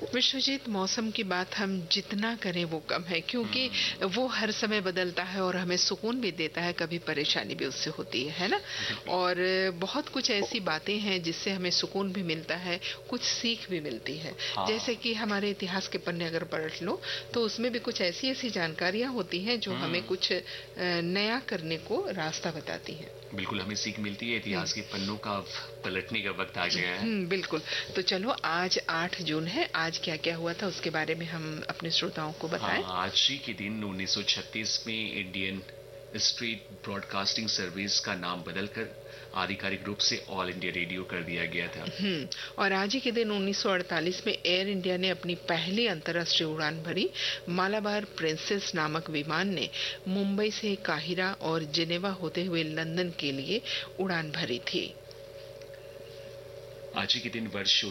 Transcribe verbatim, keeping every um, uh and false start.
विश्वजीत, मौसम की बात हम जितना करें वो कम है, क्योंकि वो हर समय बदलता है और हमें सुकून भी देता है, कभी परेशानी भी उससे होती है है ना। बिल्कुल। और बहुत कुछ ऐसी बातें हैं जिससे हमें सुकून भी मिलता है, कुछ सीख भी मिलती है। जैसे हाँ। कि हमारे इतिहास के पन्ने अगर पलट लो तो उसमें भी कुछ ऐसी ऐसी जानकारियां होती हैं जो हमें हम्म। कुछ अ, नया करने को रास्ता बताती हैं। बिल्कुल, हमें सीख मिलती है। हम्म। इतिहास के पन्नों का अब पलटने का वक्त आ गया है। हम्म, बिल्कुल। तो चलो, आज आठ जून है, आज क्या क्या हुआ था उसके बारे में हम अपने श्रोताओं को बताएं। हाँ, आज ही के दिन उन्नीस सौ छत्तीस में इंडियन स्ट्रीट ब्रॉडकास्टिंग सर्विस का नाम बदलकर आधिकारिक रूप से ऑल इंडिया रेडियो कर दिया गया था। हम्म। और आज ही के दिन उन्नीस सौ अड़तालीस में एयर इंडिया ने अपनी पहली अंतर्राष्ट्रीय उड़ान भरी। मालाबार प्रिंसेस नामक विमान ने मुंबई से काहिरा और जिनेवा होते हुए लंदन के लिए उड़ान भरी थी। आज ही के दिन वर्ष